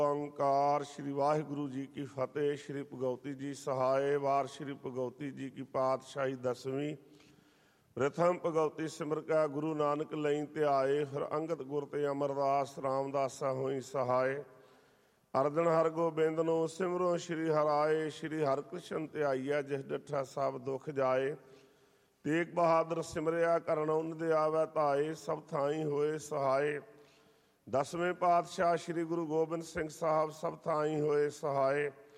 ਓਂਕਾਰ ਸ਼੍ਰੀ ਵਾਹਿਗੁਰੂ ਜੀ ਕੀ ਫਤਿਹ। ਸ਼੍ਰੀ ਭਗਉਤੀ ਜੀ ਸਹਾਏ। ਵਾਰ ਸ਼੍ਰੀ ਭਗਉਤੀ ਜੀ ਕੀ ਪਾਤਸ਼ਾਹੀ ਦਸਵੀਂ। ਪ੍ਰਥਮ ਭਗਉਤੀ ਸਿਮਰ ਕੈ ਗੁਰੂ ਨਾਨਕ ਲਈ ਧਿਆਏ। ਫਿਰ ਅੰਗਦ ਗੁਰ ਤੇ ਅਮਰਦਾਸ ਰਾਮਦਾਸਾ ਹੋਈ ਸਹਾਏ। ਅਰਜਨ ਹਰ ਗੋਬਿੰਦ ਨੂੰ ਸਿਮਰੋ ਸ਼੍ਰੀ ਹਰਾਏ। ਸ਼੍ਰੀ ਹਰਿਕ੍ਰਿਸ਼ਨ ਧਿਆਈਐ ਜਿਸ ਡਿਠਾ ਸਭ ਦੁੱਖ ਜਾਏ। ਤੇਗ ਬਹਾਦਰ ਸਿਮਰਿਆ ਕਰਨ ਉਨ ਦੇ ਆਵੈ ਧਾਏ। ਸਭ ਥਾਈ ਹੋਏ ਸਹਾਏ। ਦਸਵੇਂ ਪਾਤਸ਼ਾਹ ਸ਼੍ਰੀ ਗੁਰੂ ਗੋਬਿੰਦ ਸਿੰਘ ਸਾਹਿਬ ਸਭ ਥਾਈ ਹੋਏ ਸਹਾਏ।